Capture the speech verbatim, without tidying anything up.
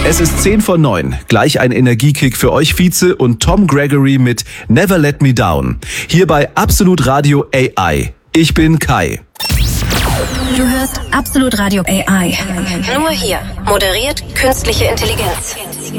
Es ist zehn vor neun. Gleich ein Energiekick für euch Vize und Tom Gregory mit Never Let Me Down. Hier bei Absolut Radio A I. Ich bin Kai. Du hörst Absolut Radio A I. Nur hier. Moderiert künstliche Intelligenz.